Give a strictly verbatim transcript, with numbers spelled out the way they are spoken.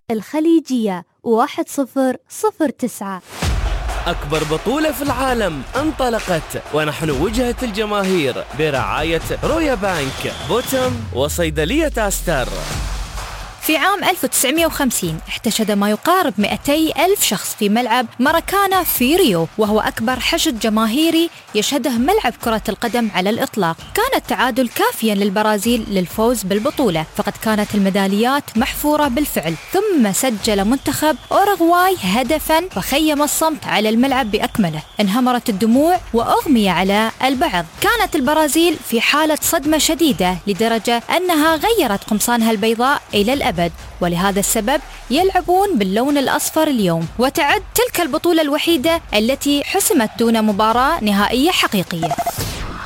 الخليجية واحد صفر صفر تسعة. أكبر بطولة في العالم انطلقت، ونحن وجهة الجماهير برعاية رويا بانك، بوتم، وصيدلية آستر. في عام ألف وتسعمائة وخمسين احتشد ما يقارب مئتي ألف شخص في ملعب ماراكانا في ريو، وهو أكبر حشد جماهيري يشهده ملعب كرة القدم على الإطلاق. كان التعادل كافيا للبرازيل للفوز بالبطولة، فقد كانت الميداليات محفورة بالفعل. ثم سجل منتخب أوروغواي هدفا، وخيم الصمت على الملعب بأكمله. انهمرت الدموع وأغمي على البعض. كانت البرازيل في حالة صدمة شديدة لدرجة أنها غيرت قمصانها البيضاء إلى الأبد، ولهذا السبب يلعبون باللون الأصفر اليوم. وتعد تلك البطولة الوحيدة التي حسمت دون مباراة نهائية حقيقية.